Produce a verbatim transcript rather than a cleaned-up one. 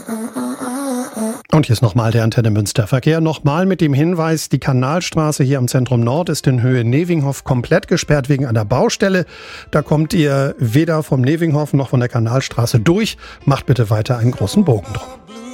Und hier ist nochmal der Antenne Münster Verkehr. Nochmal mit dem Hinweis, die Kanalstraße hier am Zentrum Nord ist in Höhe Nevinghof komplett gesperrt wegen einer Baustelle. Da kommt ihr weder vom Nevinghof noch von der Kanalstraße durch. Macht bitte weiter einen großen Bogen drum.